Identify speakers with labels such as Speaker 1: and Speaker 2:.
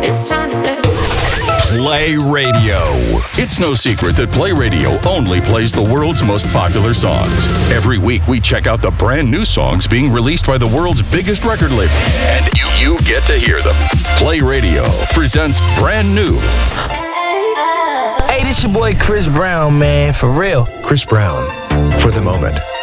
Speaker 1: Play Radio. It's no secret that Play Radio only plays the world's most popular songs. Every week we check out the brand new songs being released by the world's biggest record labels, and you get to hear them. Play Radio presents Brand New.
Speaker 2: Hey, this your boy Chris Brown, man, for real.
Speaker 3: Chris Brown, For the Moment.